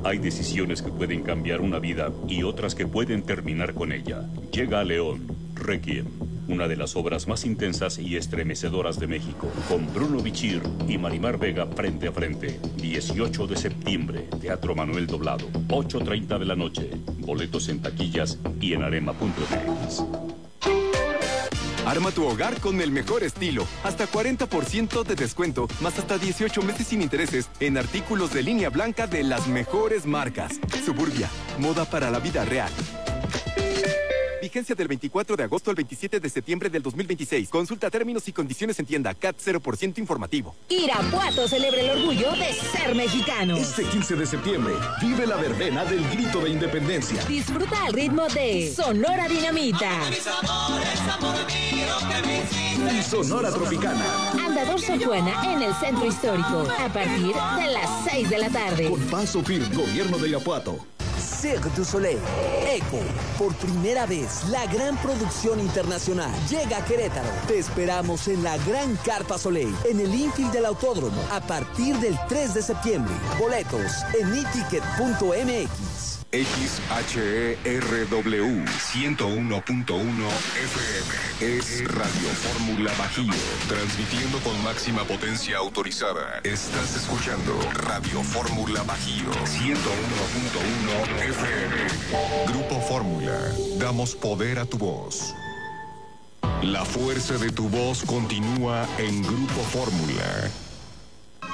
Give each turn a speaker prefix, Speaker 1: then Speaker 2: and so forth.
Speaker 1: Hay decisiones que pueden cambiar una vida y otras que pueden terminar con ella. Llega a León, Requiem, una de las obras más intensas y estremecedoras de México, con Bruno Bichir y Marimar Vega frente a frente. 18 de septiembre, Teatro Manuel Doblado, 8:30 de la noche. Boletos en taquillas y en arema.mx.
Speaker 2: Arma tu hogar con el mejor estilo. Hasta 40% de descuento, más hasta 18 meses sin intereses en artículos de línea blanca de las mejores marcas. Suburbia, moda para la vida real. Vigencia del 24 de agosto al 27 de septiembre del 2026. Consulta términos y condiciones en tienda. CAT 0% informativo.
Speaker 3: Irapuato celebra el orgullo de ser mexicano.
Speaker 4: Este 15 de septiembre, vive la verbena del grito de independencia.
Speaker 3: Disfruta al ritmo de Sonora Dinamita.
Speaker 4: Y Sonora Tropicana.
Speaker 3: Andador Sor Juana en el Centro Histórico. A partir de las 6 de la tarde.
Speaker 4: Con paso firme, Gobierno de Irapuato.
Speaker 5: Cirque du Soleil, ECO. Por primera vez, la gran producción internacional llega a Querétaro. Te esperamos en la Gran Carpa Soleil, en el infield del Autódromo, a partir del 3 de septiembre. Boletos en iticket.mx.
Speaker 6: XHERW 101.1 FM es Radio Fórmula Bajío, transmitiendo con máxima potencia autorizada. Estás escuchando Radio Fórmula Bajío 101.1 FM. Grupo Fórmula, damos poder a tu voz. La fuerza de tu voz continúa en Grupo Fórmula.